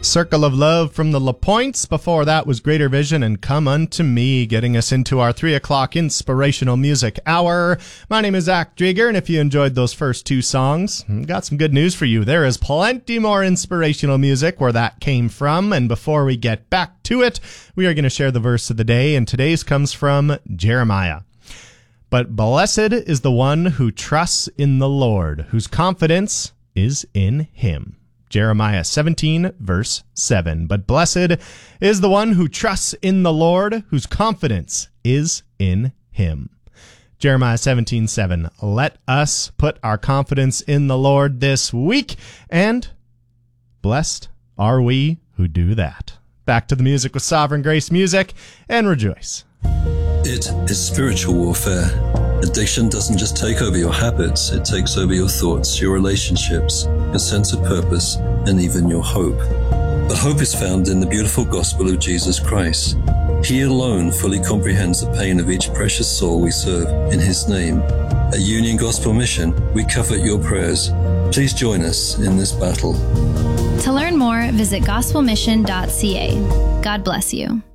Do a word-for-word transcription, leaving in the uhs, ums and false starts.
Circle of Love from the La Pointes. Before that was Greater Vision and Come Unto Me, getting us into our three o'clock inspirational music hour. My name is Zach Drieger, and if you enjoyed those first two songs, I've got some good news for you. There is plenty more inspirational music where that came from, and before we get back to it, we are going to share the verse of the day, and today's comes from Jeremiah. But blessed is the one who trusts in the Lord, whose confidence is in him. Jeremiah seventeen, verse seven. But blessed is the one who trusts in the Lord, whose confidence is in him. Jeremiah seventeen, seven. Let us put our confidence in the Lord this week, and blessed are we who do that. Back to the music with Sovereign Grace Music, and rejoice. It is spiritual warfare. Addiction doesn't just take over your habits, it takes over your thoughts, your relationships, your sense of purpose, and even your hope. But hope is found in the beautiful gospel of Jesus Christ. He alone fully comprehends the pain of each precious soul we serve in His name. At Union Gospel Mission, we covet your prayers. Please join us in this battle. To learn more, visit gospel mission dot c a. God bless you.